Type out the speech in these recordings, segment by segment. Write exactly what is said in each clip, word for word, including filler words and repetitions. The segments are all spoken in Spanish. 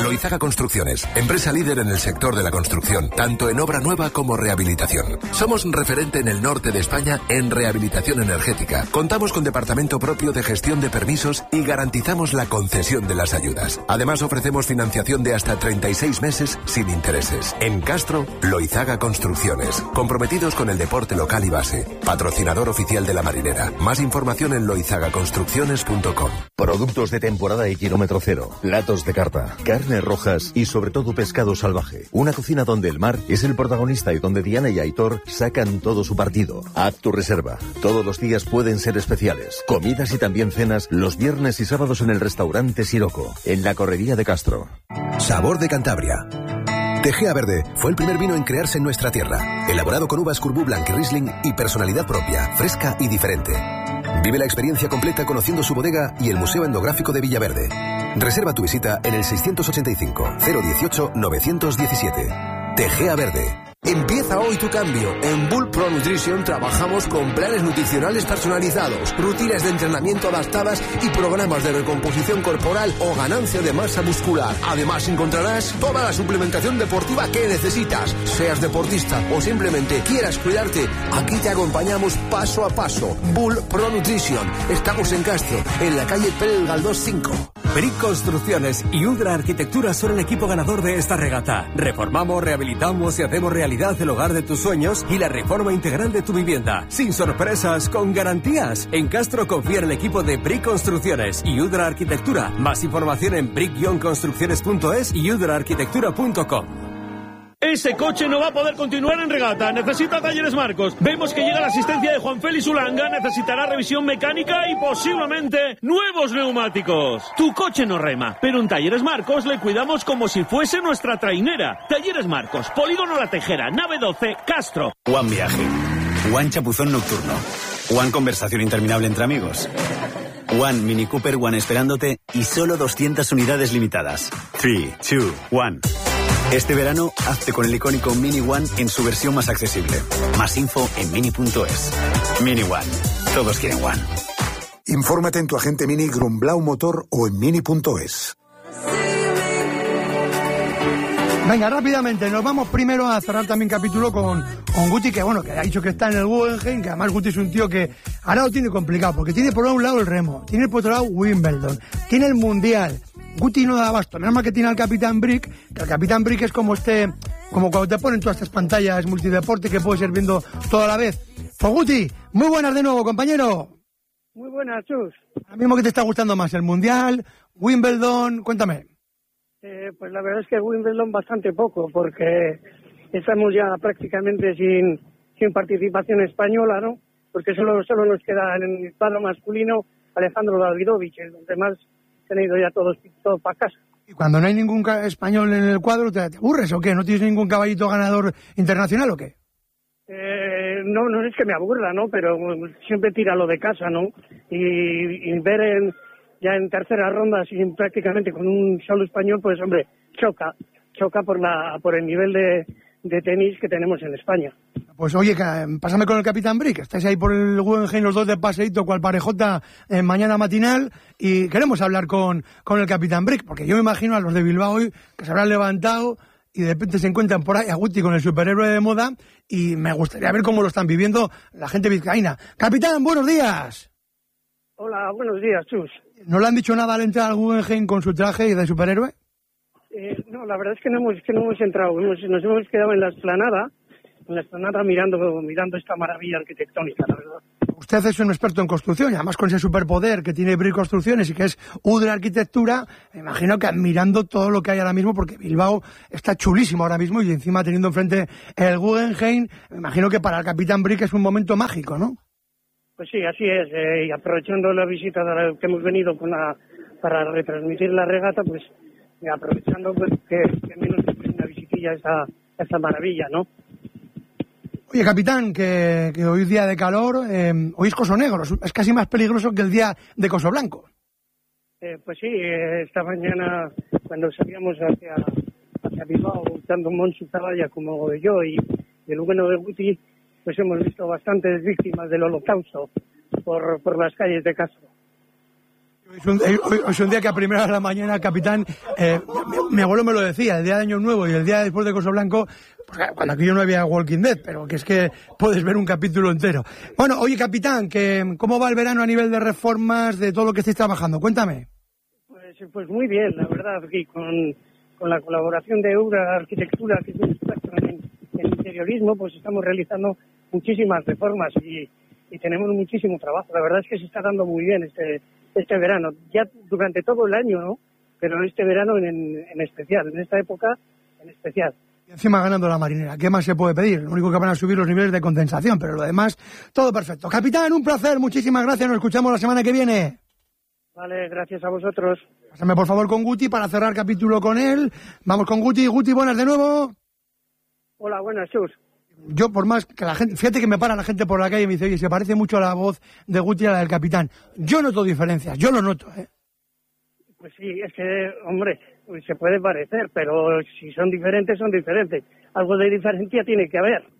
Loizaga Construcciones, empresa líder en el sector de la construcción, tanto en obra nueva como rehabilitación. Somos referente en el norte de España en rehabilitación energética. Contamos con departamento propio de gestión de permisos y garantizamos la concesión de las ayudas. Además, ofrecemos financiación de hasta treinta y seis meses sin intereses. En Castro, Loizaga Construcciones, comprometidos con el deporte local y base. Patrocinador oficial de la marinera. Más información en loizaga construcciones punto com. Productos de temporada y kilómetro cero. Platos de carta, carnes rojas y sobre todo pescado salvaje. Una cocina donde el mar es el protagonista y donde Diana y Aitor sacan todo su partido. Haz tu reserva. Todos los días pueden ser especiales. Comidas y también cenas los viernes y sábados en el restaurante Siroco, en la Correría de Castro. Sabor de Cantabria. Tegea Verde fue el primer vino en crearse en nuestra tierra, elaborado con uvas Curbú Blanc y Riesling y personalidad propia, fresca y diferente. Vive la experiencia completa conociendo su bodega y el Museo Etnográfico de Villaverde. Reserva tu visita en el seiscientos ochenta y cinco, cero dieciocho, novecientos diecisiete. Tegea Verde. Empieza hoy tu cambio. En Bull Pro Nutrition trabajamos con planes nutricionales personalizados, rutinas de entrenamiento adaptadas y programas de recomposición corporal o ganancia de masa muscular. Además encontrarás toda la suplementación deportiva que necesitas. Seas deportista o simplemente quieras cuidarte, aquí te acompañamos paso a paso. Bull Pro Nutrition. Estamos en Castro, en la calle Pérez Galdós cinco. Brick Construcciones y Udra Arquitectura son el equipo ganador de esta regata. Reformamos, rehabilitamos y hacemos realidad el hogar de tus sueños y la reforma integral de tu vivienda. Sin sorpresas, con garantías. En Castro confía en el equipo de Brick Construcciones y Udra Arquitectura. Más información en brick construcciones punto es y udra arquitectura punto com. Ese coche no va a poder continuar en regata. Necesita Talleres Marcos. Vemos que llega la asistencia de Juan Félix Ulanga. Necesitará revisión mecánica y posiblemente nuevos neumáticos. Tu coche no rema, pero en Talleres Marcos le cuidamos como si fuese nuestra trainera. Talleres Marcos, Polígono La Tejera, nave doce, Castro. One viaje. One chapuzón nocturno. One conversación interminable entre amigos. One Mini Cooper One esperándote y solo doscientas unidades limitadas. tres, dos, uno. Este verano, hazte con el icónico Mini One en su versión más accesible. Más info en mini punto es. Mini One. Todos quieren One. Infórmate en tu agente Mini Grumblau Motor o en mini punto es. Venga, rápidamente, nos vamos primero a cerrar también capítulo con, con Guti, que bueno, que ha dicho que está en el Guggenheim, que además Guti es un tío que ahora lo tiene complicado, porque tiene por un lado el remo, tiene por otro lado Wimbledon, tiene el Mundial. Guti no da abasto, menos mal que tiene al Capitán Brick, que el Capitán Brick es como este, como cuando te ponen todas estas pantallas multideporte que puedes ir viendo toda la vez. Pues Guti, muy buenas de nuevo, compañero. Muy buenas, Chus. Ahora mismo que te está gustando más, el Mundial, Wimbledon, cuéntame. Eh, pues la verdad es que Wimbledon bastante poco, porque estamos ya prácticamente sin, sin participación española, ¿no? Porque solo, solo nos queda en el cuadro masculino Alejandro Davidovich, los demás se han ido ya todos, todos para casa. ¿Y cuando no hay ningún ca- español en el cuadro, ¿te, te aburres o qué? ¿No tienes ningún caballito ganador internacional o qué? Eh, no, no es que me aburra, ¿no? Pero siempre tira lo de casa, ¿no? Y, y ver en, ya en tercera ronda, sin prácticamente con un solo español, pues hombre, choca, choca por la por el nivel de, de tenis que tenemos en España. Pues oye, pásame con el Capitán Brick, estáis ahí por el Guggenheim los dos de paseíto cual parejota en mañana matinal y queremos hablar con, con el Capitán Brick, porque yo me imagino a los de Bilbao hoy que se habrán levantado y de repente se encuentran por ahí a Guti con el superhéroe de moda y me gustaría ver cómo lo están viviendo la gente vizcaína. Capitán, buenos días. Hola, buenos días, Chus. ¿No le han dicho nada al entrar al Guggenheim con su traje de superhéroe? Eh, no, la verdad es que no hemos, que no hemos entrado, hemos, nos hemos quedado en la explanada, en la explanada mirando, mirando esta maravilla arquitectónica, la verdad. Usted es un experto en construcción y además con ese superpoder que tiene Brick Construcciones y que es Udra Arquitectura, me imagino que admirando todo lo que hay ahora mismo, porque Bilbao está chulísimo ahora mismo y encima teniendo enfrente el Guggenheim, me imagino que para el Capitán Brick es un momento mágico, ¿no? Pues sí, así es, eh, y aprovechando la visita de la que hemos venido con la, para retransmitir la regata, pues eh, aprovechando pues, que, que menos que una visitilla a esa, a esa maravilla, ¿no? Oye, capitán, que, que hoy es día de calor, eh, hoy es Coso Negro, es casi más peligroso que el día de Coso Blanco. Eh, pues sí, eh, esta mañana cuando salíamos hacia, hacia Bilbao, tanto Monsu Zavalla como yo y, y el bueno de Guti, pues hemos visto bastantes víctimas del holocausto por, por las calles de Castro. Es un, es un día que a primera de la mañana, capitán, eh, mi, mi abuelo me lo decía, el día de Año Nuevo y el día después de Coso Blanco, pues, cuando aquí yo no había Walking Dead, pero que es que puedes ver un capítulo entero. Bueno, oye, capitán, que ¿cómo va el verano a nivel de reformas, de todo lo que estáis trabajando? Cuéntame. Pues, pues muy bien, la verdad, y con, con la colaboración de Eura Arquitectura, que es un experto en, en interiorismo, pues estamos realizando muchísimas reformas y, y tenemos muchísimo trabajo. La verdad es que se está dando muy bien este este verano, ya durante todo el año, ¿no? Pero este verano en, en especial, en esta época en especial. Y encima ganando la Marinera, ¿qué más se puede pedir? Lo único que van a subir los niveles de condensación, pero lo demás, todo perfecto. Capitán, un placer, muchísimas gracias, nos escuchamos la semana que viene. Vale, gracias a vosotros. Pásame por favor con Guti para cerrar capítulo con él. Vamos con Guti. Guti, buenas de nuevo. Hola, buenas, Chus. Yo, por más que la gente, fíjate que me para la gente por la calle y me dice, oye, se parece mucho a la voz de Guti a la del capitán. Yo noto diferencias, yo lo noto, ¿eh? Pues sí, es que, hombre, se puede parecer, pero si son diferentes, son diferentes. Algo de diferencia tiene que haber.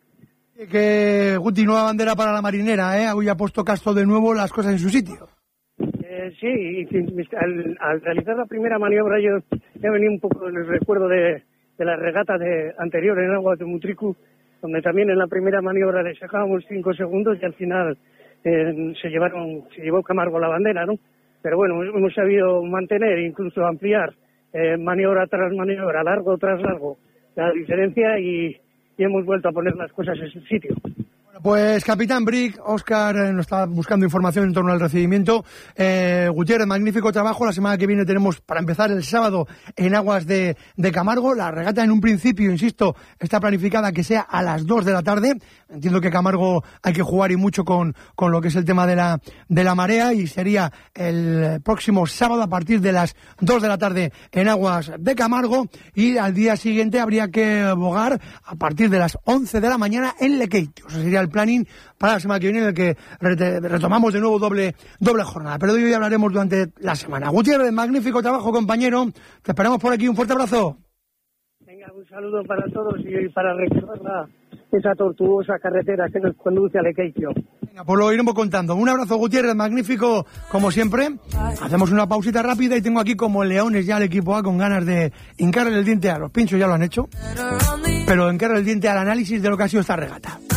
Que Guti, nueva bandera para la Marinera, ¿eh? Hoy ha puesto Castro de nuevo las cosas en su sitio. Eh, sí, y al, al realizar la primera maniobra yo he venido un poco en el recuerdo de, de la regata de, anterior en aguas de Mutriku, donde también en la primera maniobra le sacábamos cinco segundos y al final eh, se llevaron, se llevó Camargo la bandera, ¿no? Pero bueno, hemos sabido mantener, incluso ampliar eh, maniobra tras maniobra, largo tras largo, la diferencia y, y hemos vuelto a poner las cosas en su sitio. Pues capitán Brick, Óscar eh, nos está buscando información en torno al recibimiento. Eh, Gutiérrez, magnífico trabajo. La semana que viene tenemos, para empezar, el sábado en aguas de, de Camargo. La regata en un principio, insisto, está planificada que sea a las dos de la tarde. Entiendo que Camargo hay que jugar y mucho con, con lo que es el tema de la, de la marea y sería el próximo sábado a partir de las dos de la tarde en aguas de Camargo y al día siguiente habría que bogar a partir de las once de la mañana en Lequeitio. Eso sería el planning para la semana que viene en el que retomamos de nuevo doble doble jornada, pero de hoy hablaremos durante la semana. Gutiérrez, magnífico trabajo, compañero, te esperamos por aquí, un fuerte abrazo. Venga, un saludo para todos y para recordar la, esa tortuosa carretera que nos conduce a Lequeitio. Venga, pues lo iremos contando. Un abrazo, Gutiérrez, magnífico como siempre. Hacemos una pausita rápida y tengo aquí como leones ya el equipo A con ganas de hincarle el diente a los pinchos, ya lo han hecho, pero hincarle el diente al análisis de lo que ha sido esta regata.